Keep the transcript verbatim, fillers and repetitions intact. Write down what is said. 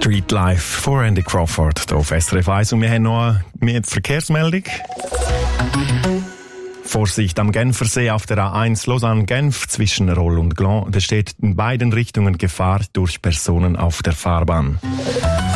Street Life von Randy Crawford hier auf S R F eins. Und wir haben noch eine Verkehrsmeldung. Vorsicht am Genfersee auf der A eins Lausanne-Genf zwischen Roll und Gland besteht in beiden Richtungen Gefahr durch Personen auf der Fahrbahn.